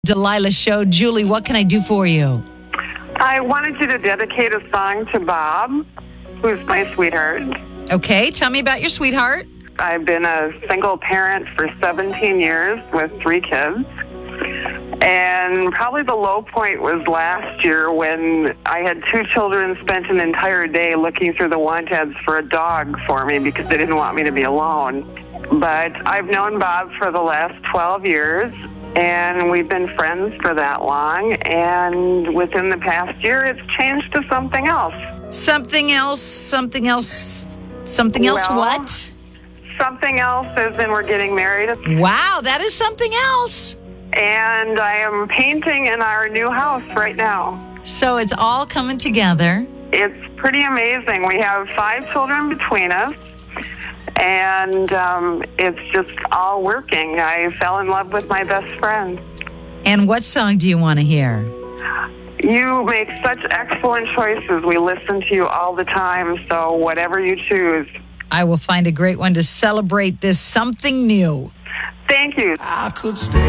Delilah Show. Julie, what can I do for you? I wanted you to dedicate a song to Bob, who's my sweetheart. Okay, tell me about your sweetheart. I've been a single parent for 17 years with 3 kids. And probably the low point was last year when I had 2 children spent an entire day looking through the want ads for a dog for me because they didn't want me to be alone. But I've known Bob for the last 12 years, and we've been friends for that long. And within the past year, it's changed to something else. Something else Well, what? Something else as in we're getting married. Wow, that is something else. And I am painting in our new house right now. So it's all coming together. It's pretty amazing. We have 5 children between us, and it's just all working. I fell in love with my best friend. And what song do you want to hear? You make such excellent choices. We listen to you all the time, so whatever you choose. I will find a great one to celebrate this something new. Thank you. I could stay